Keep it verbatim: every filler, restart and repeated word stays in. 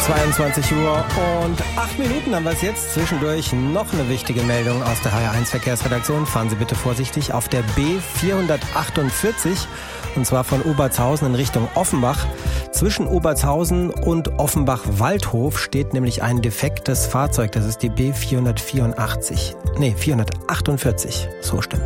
zweiundzwanzig Uhr und acht Minuten haben wir es jetzt. Zwischendurch noch eine wichtige Meldung aus der H R eins Verkehrsredaktion. Fahren Sie bitte vorsichtig auf der B vierhundertachtundvierzig und zwar von Obertshausen in Richtung Offenbach. Zwischen Obertshausen und Offenbach-Waldhof steht nämlich ein defektes Fahrzeug. Das ist die B vierhundertvierundachtzig. Nee, vierhundertachtundvierzig. So stimmt.